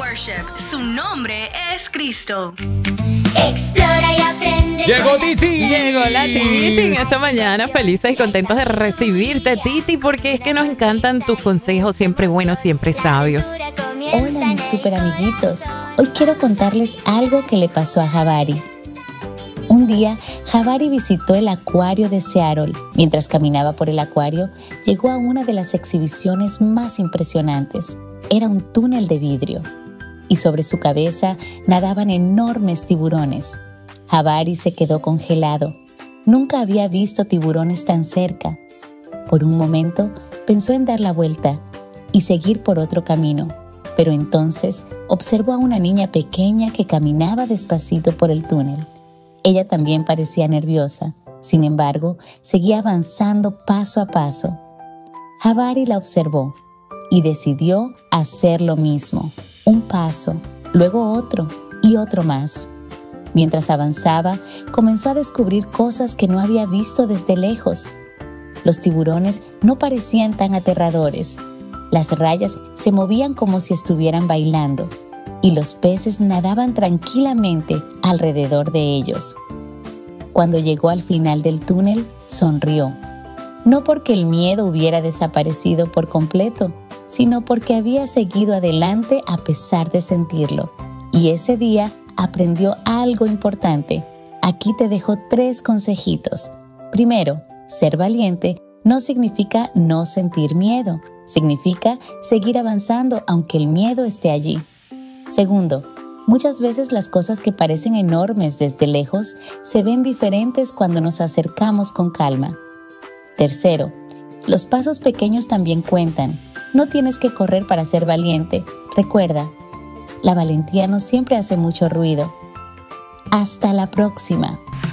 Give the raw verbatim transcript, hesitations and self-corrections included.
Worship. Su nombre es Cristo. Explora y aprende. Llegó Titi. Llegó la Titi en esta mañana, felices y contentos de recibirte, Titi, porque es que nos encantan tus consejos, siempre buenos, siempre sabios. Hola, mis super amiguitos. Hoy quiero contarles algo que le pasó a Jabari. Un día, Jabari visitó el acuario de Seattle. Mientras caminaba por el acuario, llegó a una de las exhibiciones más impresionantes. Era un túnel de vidrio. Y sobre su cabeza nadaban enormes tiburones. Jabari se quedó congelado. Nunca había visto tiburones tan cerca. Por un momento, pensó en dar la vuelta y seguir por otro camino. Pero entonces observó a una niña pequeña que caminaba despacito por el túnel. Ella también parecía nerviosa. Sin embargo, seguía avanzando paso a paso. Jabari la observó y decidió hacer lo mismo. Un paso, luego otro y otro más. Mientras avanzaba, comenzó a descubrir cosas que no había visto desde lejos. Los tiburones no parecían tan aterradores. Las rayas se movían como si estuvieran bailando. Y los peces nadaban tranquilamente alrededor de ellos. Cuando llegó al final del túnel, sonrió. No porque el miedo hubiera desaparecido por completo, sino porque había seguido adelante a pesar de sentirlo. Y ese día aprendió algo importante. Aquí te dejo tres consejitos. Primero, ser valiente no significa no sentir miedo. Significa seguir avanzando aunque el miedo esté allí. Segundo, muchas veces las cosas que parecen enormes desde lejos se ven diferentes cuando nos acercamos con calma. Tercero, los pasos pequeños también cuentan. No tienes que correr para ser valiente. Recuerda, la valentía no siempre hace mucho ruido. Hasta la próxima.